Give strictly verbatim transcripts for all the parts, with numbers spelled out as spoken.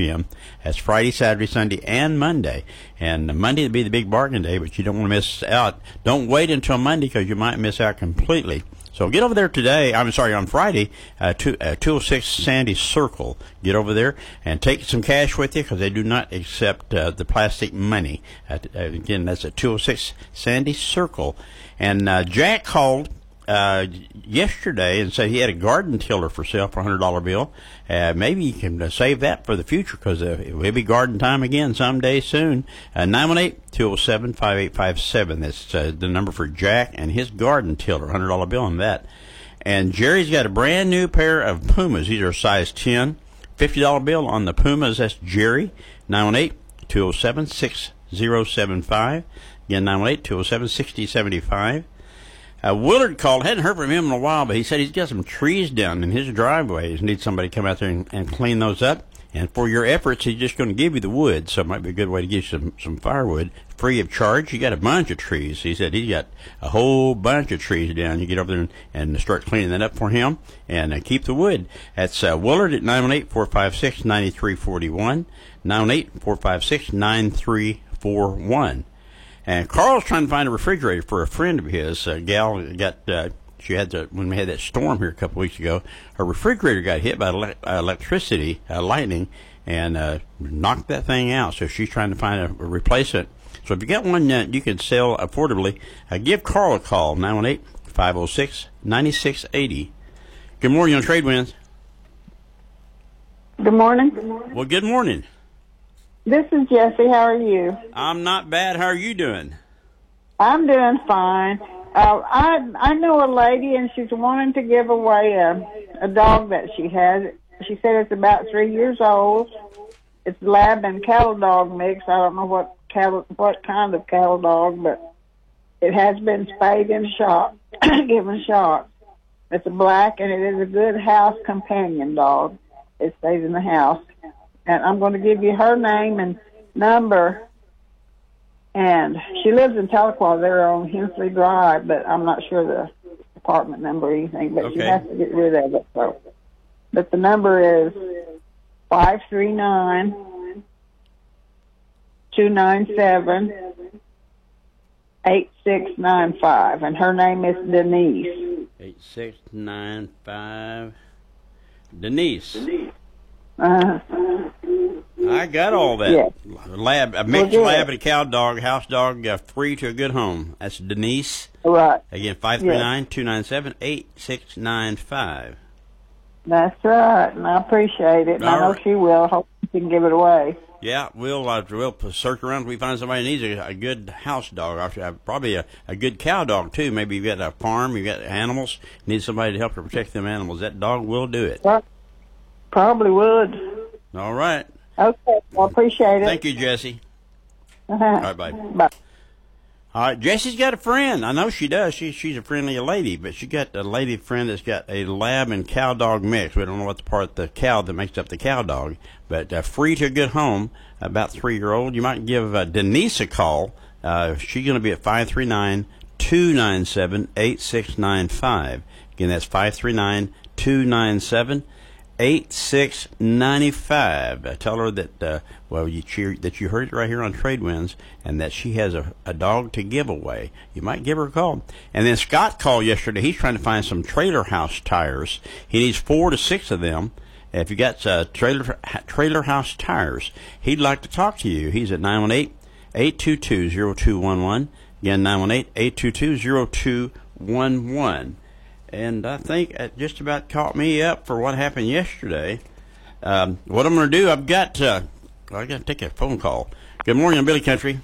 p m That's Friday, Saturday, Sunday, and Monday. And Monday will be the big bargain day, but you don't want to miss out. Don't wait until Monday because you might miss out completely. So get over there today. I'm sorry, on Friday, uh, two, uh, two oh six Sandy Circle. Get over there and take some cash with you because they do not accept uh, the plastic money. Uh, again, that's at two oh six Sandy Circle. And uh, Jack called uh, yesterday and said he had a garden tiller for sale for a one hundred dollar bill. Uh, maybe you can uh, save that for the future because uh, it will be garden time again someday soon. Uh, nine one eight, two oh seven, five eight five seven. That's uh, the number for Jack and his garden tiller, one hundred dollar bill on that. And Jerry's got a brand new pair of Pumas. These are size ten. fifty dollar bill on the Pumas. That's Jerry. nine one eight, two oh seven, six oh seven five. Again, nine one eight, two oh seven, six oh seven five. Uh, Willard called. Hadn't heard from him in a while, but he said he's got some trees down in his driveway. He needs somebody to come out there and, and clean those up. And for your efforts, he's just going to give you the wood, so it might be a good way to give you some, some firewood free of charge. You got a bunch of trees. He said he's got a whole bunch of trees down. You get over there and, and start cleaning that up for him and uh, keep the wood. That's uh, Willard at nine one eight, four five six, nine three four one, nine one eight, four five six, nine three four one. And Carl's trying to find a refrigerator for a friend of his. A gal got, uh, she had to, when we had that storm here a couple weeks ago, her refrigerator got hit by ele- uh, electricity, uh, lightning, and uh, knocked that thing out. So she's trying to find a, a replacement. So if you got one that you can sell affordably, uh, give Carl a call, nine one eight, five oh six, nine six eight oh. Good morning on Trade Winds. Good morning. Good morning. Well, good morning. This is Jessie. How are you? I'm not bad. How are you doing? I'm doing fine. Uh, I I know a lady, and she's wanting to give away a, a dog that she has. She said it's about three years old. It's lab and cattle dog mix. I don't know what cattle, what kind of cattle dog, but it has been spayed and shot, given shots. It's a black, and it is a good house companion dog. It stays in the house. And I'm going to give you her name and number. And she lives in Tahlequah there on Hensley Drive, but I'm not sure the apartment number or anything, but okay. She has to get rid of it. So, but the number is five three nine, two nine seven, eight six nine five, and her name is Denise. eight six nine five. Denise. Denise. Uh-huh. I got all that. Yeah. Lab, a mixed well, lab and a cow dog, house dog, uh, free to a good home. That's Denise. Right. Again, five three nine, two nine seven, eight six nine five. That's right, and I appreciate it. And I know right. she will. Hope she can give it away. Yeah, we'll uh, we'll search around if we find somebody who needs a, a good house dog. Uh, probably a, a good cow dog, too. Maybe you've got a farm, you've got animals, need somebody to help to protect them animals. That dog will do it. Well, probably would. All right. Okay, well, appreciate it. Thank you, Jessie. Uh-huh. All right, bye. Bye. All right, Jessie's got a friend. I know she does. She She's a friendly lady, but she got a lady friend that's got a lab and cow dog mix. We don't know what the part of the cow that makes up the cow dog, but uh, free to a good home, about three-year-old. You might give uh, Denise a call. Uh, she's going to be at five three nine, two nine seven, eight six nine five. Again, that's five three nine, two nine seven, eight six nine five. Uh, tell her that uh, well you cheer, that you heard it right here on Trade Winds, and that she has a, a dog to give away. You might give her a call. And then Scott called yesterday. He's trying to find some trailer house tires. He needs four to six of them. If you got uh, trailer trailer house tires, he'd like to talk to you. He's at nine one eight, eight two two, zero two one one. Again, nine one eight, eight two two, zero two one one. And I think it just about caught me up for what happened yesterday. Um, what I'm going to do, I've got, uh, I got to take a phone call. Good morning, on Billy Country.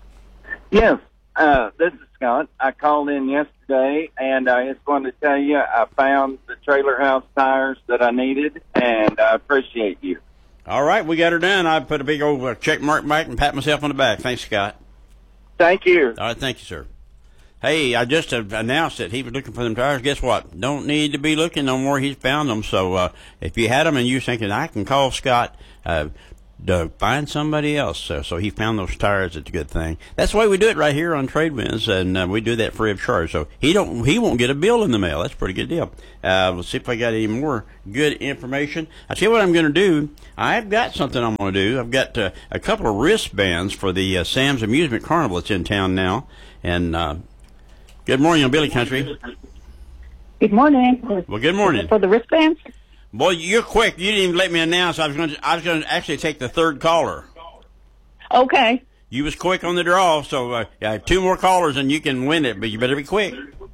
Yes, uh, this is Scott. I called in yesterday, and I just wanted to tell you I found the trailer house tires that I needed, and I appreciate you. All right, we got her done. I put a big old uh, check mark back and pat myself on the back. Thanks, Scott. Thank you. All right, thank you, sir. Hey, I just uh, announced that he was looking for them tires. Guess what? Don't need to be looking no more. He's found them. So uh, if you had them and you're thinking, I can call Scott, uh, to find somebody else. So, so he found those tires. It's a good thing. That's the way we do it right here on TradeWinds, and uh, we do that free of charge. So he don't he won't get a bill in the mail. That's a pretty good deal. Uh, let's see if I got any more good information. I tell you what I'm going to do. I've got something I'm going to do. I've got uh, a couple of wristbands for the uh, Sam's Amusement Carnival that's in town now. And uh, good morning on Billy Country. Good morning. Well, good morning. For the wristbands? Boy, you're quick. You didn't even let me announce. I was going to. I was going to actually take the third caller. Okay. You was quick on the draw, so uh, yeah, two more callers and you can win it. But you better be quick.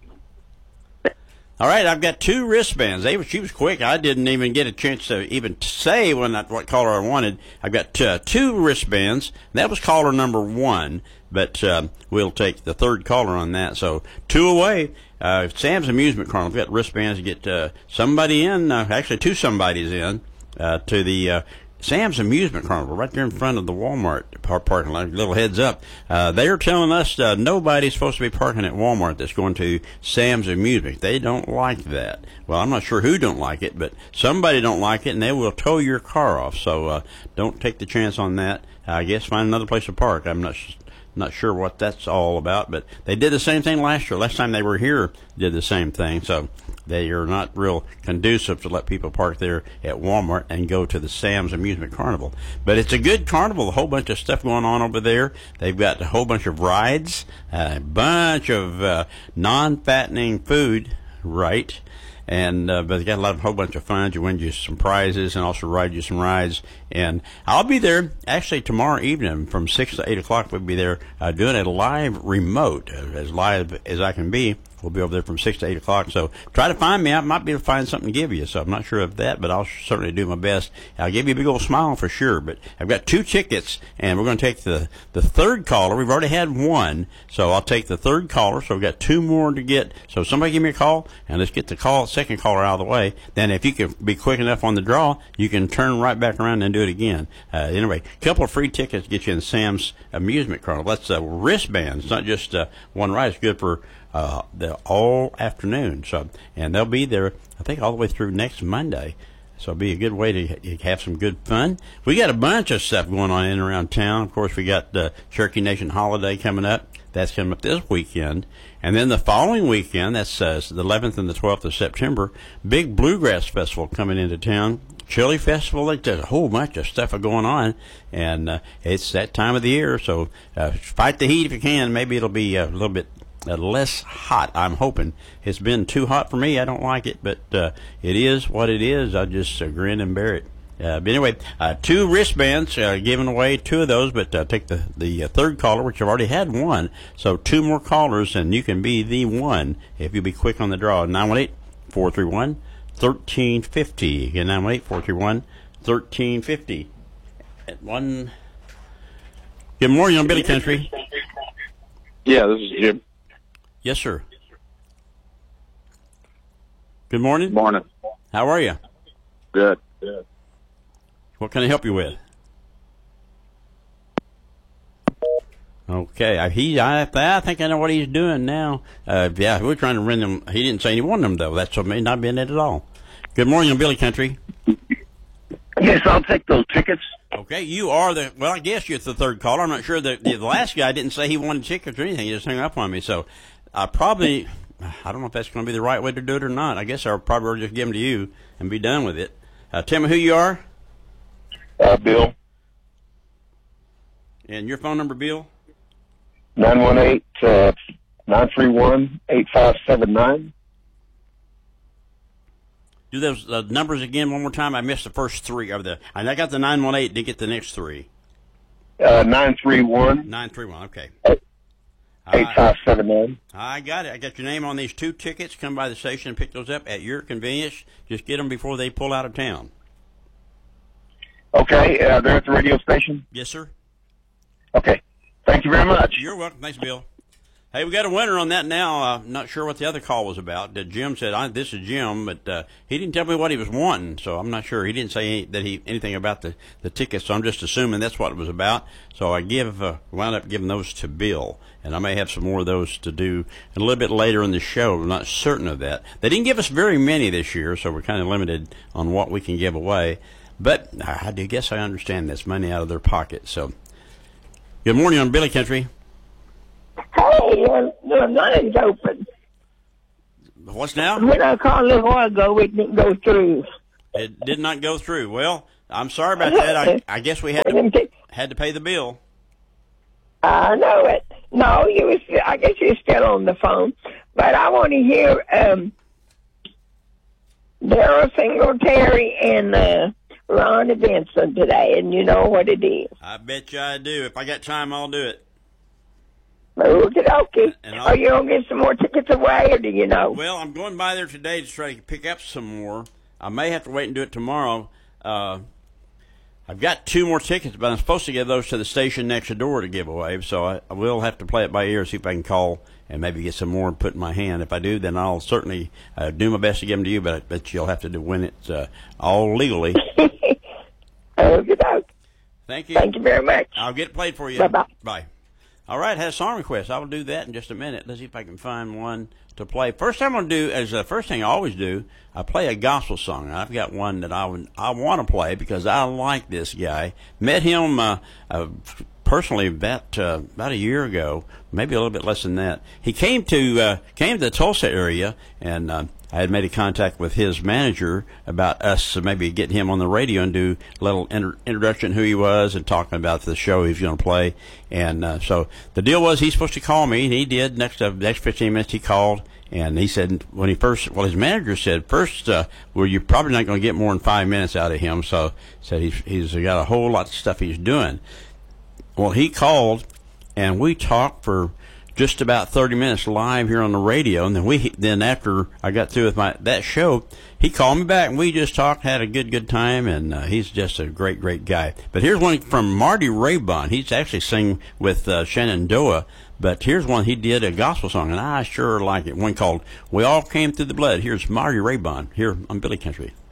All right, I've got two wristbands. They, she was quick. I didn't even get a chance to even say when I, what caller I wanted. I've got uh, two wristbands. That was caller number one, but uh, we'll take the third caller on that. So two away. Uh, Sam's Amusement Carnival. We've got wristbands to get uh, somebody in, uh, actually two somebodies in, uh, to the uh, Sam's Amusement Carnival right there in front of the Walmart par- parking lot. Little heads up. Uh, they are telling us uh, nobody's supposed to be parking at Walmart that's going to Sam's Amusement. They don't like that. Well, I'm not sure who don't like it, but somebody don't like it, and they will tow your car off. So uh, don't take the chance on that. I guess find another place to park. I'm not sh- not sure what that's all about, but they did the same thing last year. Last time they were here, did the same thing. So they are not real conducive to let people park there at Walmart and go to the Sam's Amusement Carnival. But it's a good carnival, a whole bunch of stuff going on over there. They've got a whole bunch of rides, a bunch of uh, non-fattening food, right? And uh, but they got a lot of whole bunch of fun. You win you some prizes and also ride you some rides. And I'll be there actually tomorrow evening from six to eight o'clock. We'll be there uh, doing a live remote, uh, as live as I can be. We'll be over there from six to eight o'clock. So try to find me. I might be able to find something to give you. So I'm not sure of that, but I'll certainly do my best. I'll give you a big old smile for sure. But I've got two tickets, and we're going to take the, the third caller. We've already had one, so I'll take the third caller. So we've got two more to get. So somebody give me a call, and let's get the call, second caller out of the way. Then if you can be quick enough on the draw, you can turn right back around and do it again. Uh, anyway, a couple of free tickets to get you in Sam's Amusement Carnival. That's uh, wristbands. It's not just uh, one ride. It's good for Uh, the all afternoon. So, and they'll be there, I think, all the way through next Monday. So it'll be a good way to have some good fun. We got a bunch of stuff going on in and around town. Of course, we got the Cherokee Nation holiday coming up. That's coming up this weekend. And then the following weekend, that's uh, the eleventh and the twelfth of September, big Bluegrass Festival coming into town. Chili Festival, like, there's a whole bunch of stuff going on, and uh, it's that time of the year. So uh, fight the heat if you can. Maybe it'll be a little bit Uh, less hot, I'm hoping. It's been too hot for me. I don't like it, but uh, it is what it is. I just uh, grin and bear it. Uh, but anyway, uh, two wristbands, uh, giving away two of those, but uh, take the, the uh, third caller, which I've already had one. So two more callers, and you can be the one if you be quick on the draw. nine one eight, four three one, one three five zero. Again, nine one eight, four three one, one three five zero. At one. Good morning on Billy Country. Yeah, this is Jim. Yes, sir. Good morning. Morning. How are you? Good. Good. What can I help you with? Okay, I, he, I, I think I know what he's doing now. Uh, yeah, we're trying to rent them. He didn't say he wanted them, though. That's what may not be in it at all. Good morning on Billy Country. Yes, I'll take those tickets. Okay, you are the, well, I guess you're the third caller. I'm not sure. The, the last guy didn't say he wanted tickets or anything. He just hung up on me. So I probably, I don't know if that's going to be the right way to do it or not. I guess I'll probably just give them to you and be done with it. Uh, tell me who you are. Uh, Bill. And your phone number, Bill? nine one eight, nine three one, eight five seven nine. Do those uh, numbers again one more time. I missed the first three of the. And I got the nine one eight. Didn't get the next three. Uh, nine three one. nine three one. Okay. eight five seven nine. I got it. I got your name on these two tickets. Come by the station and pick those up at your convenience. Just get them before they pull out of town. Okay. Uh, they're at the radio station? Yes, sir. Okay. Thank you very much. You're welcome. Thanks, Bill. Hey, we got a winner on that now. Uh, not sure what the other call was about. Uh, Jim said, I, this is Jim, but uh, he didn't tell me what he was wanting, so I'm not sure. He didn't say any, that he anything about the, the tickets, so I'm just assuming that's what it was about. So I give uh, wound up giving those to Bill, and I may have some more of those to do a little bit later in the show. I'm not certain of that. They didn't give us very many this year, so we're kind of limited on what we can give away. but I do guess I understand that's money out of their pocket. So, good morning on Billy Country. Hey, your, your line's open. What's now? When I called a little while ago, it didn't go through. It did not go through. Well, I'm sorry about that. I, I guess we had to, had to pay the bill. I know it. No, you was. I guess you're still on the phone. But I want to hear um, Daryl Singletary and uh, Ron Benson today, and you know what it is. I bet you I do. If I got time, I'll do it. Okay, okay. Are you going to get some more tickets away, or do you know? Well, I'm going by there today to try to pick up some more. I may have to wait and do it tomorrow. Uh, I've got two more tickets, but I'm supposed to give those to the station next door to give away, so I, I will have to play it by ear, see if I can call and maybe get some more and put in my hand. If I do, then I'll certainly uh, do my best to give them to you, but, but you'll have to do, win it uh, all legally. Okay, Thank you. Thank you very much. I'll get it played for you. Bye-bye. Bye. All right, has a song request. I will do that in just a minute. Let's see if I can find one to play. First thing I'm going to do, as the first thing I always do, I play a gospel song. I've got one that I would, I want to play because I like this guy. Met him uh, uh, personally about uh, about a year ago, maybe a little bit less than that. He came to uh, came to the Tulsa area, and uh, I had made a contact with his manager about us maybe getting him on the radio and do a little inter- introduction who he was and talking about the show he was going to play. And uh, so the deal was he's supposed to call me, and he did. Next uh, next fifteen minutes he called, and he said when he first, well, his manager said first, uh, well, you're probably not going to get more than five minutes out of him. So said he's he's got a whole lot of stuff he's doing. Well, he called, and we talked for just about thirty minutes live here on the radio, and then we then after I got through with my that show, he called me back, and we just talked, had a good good time, and uh, he's just a great great guy. But here's one from Marty Raybon. He's actually sang with uh, Shenandoah, but here's one he did a gospel song, and I sure like it. One called "We All Came Through the Blood." Here's Marty Raybon here on Billy Country.